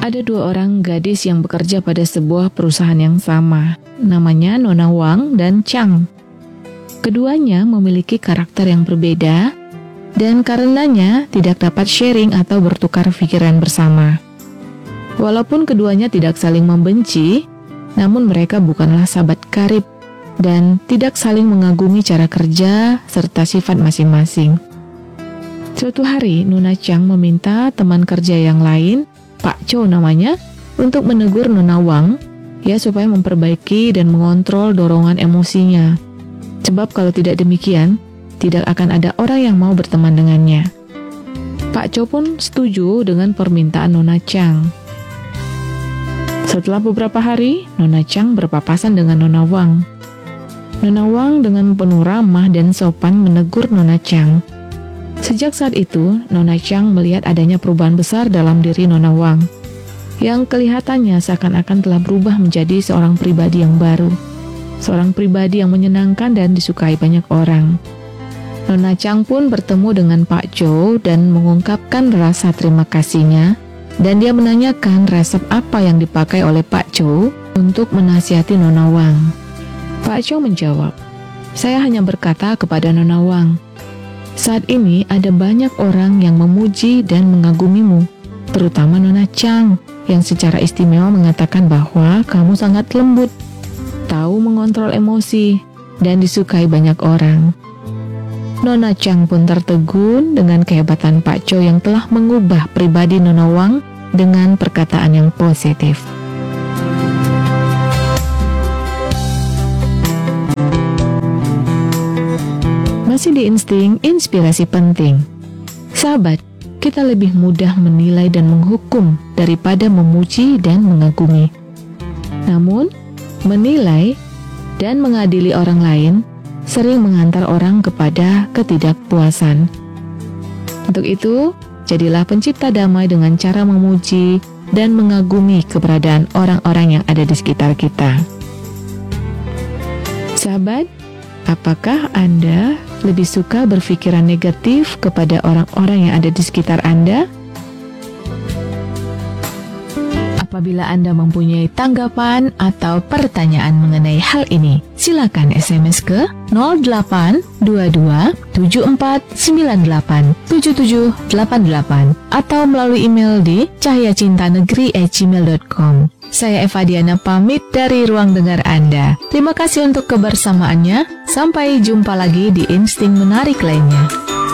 Ada 2 orang gadis yang bekerja pada sebuah perusahaan yang sama. Namanya Nona Wang dan Chang. Keduanya memiliki karakter yang berbeda dan karenanya tidak dapat sharing atau bertukar pikiran bersama. Walaupun keduanya tidak saling membenci, namun mereka bukanlah sahabat karib dan tidak saling mengagumi cara kerja serta sifat masing-masing. Suatu hari, Nona Chang meminta teman kerja yang lain, Pak Chow namanya, untuk menegur Nona Wang, supaya memperbaiki dan mengontrol dorongan emosinya. Sebab kalau tidak demikian, tidak akan ada orang yang mau berteman dengannya. Pak Chow pun setuju dengan permintaan Nona Chang. Setelah beberapa hari, Nona Chang berpapasan dengan Nona Wang. Nona Wang dengan penuh ramah dan sopan menegur Nona Chang. Sejak saat itu, Nona Chang melihat adanya perubahan besar dalam diri Nona Wang, yang kelihatannya seakan-akan telah berubah menjadi seorang pribadi yang baru, seorang pribadi yang menyenangkan dan disukai banyak orang. Nona Chang pun bertemu dengan Pak Chow dan mengungkapkan rasa terima kasihnya, dan dia menanyakan resep apa yang dipakai oleh Pak Chow untuk menasihati Nona Wang. Pak Chow menjawab, "Saya hanya berkata kepada Nona Wang, saat ini ada banyak orang yang memuji dan mengagumimu, terutama Nona Chang yang secara istimewa mengatakan bahwa kamu sangat lembut, tahu mengontrol emosi, dan disukai banyak orang." Nona Chang pun tertegun dengan kehebatan Pak Chow yang telah mengubah pribadi Nona Wang dengan perkataan yang positif. Masih di Insting Inspirasi Penting. Sahabat, kita lebih mudah menilai dan menghukum daripada memuji dan mengagumi. Namun, menilai dan mengadili orang lain sering mengantar orang kepada ketidakpuasan. Untuk itu, jadilah pencipta damai dengan cara memuji dan mengagumi keberadaan orang-orang yang ada di sekitar kita. Sahabat, apakah Anda lebih suka berpikiran negatif kepada orang-orang yang ada di sekitar Anda? Apabila Anda mempunyai tanggapan atau pertanyaan mengenai hal ini, silakan SMS ke 082274987788 atau melalui email di cahyacintanegeri@gmail.com. Saya Eva Diana pamit dari Ruang Dengar Anda. Terima kasih untuk kebersamaannya. Sampai jumpa lagi di Insting Menarik lainnya.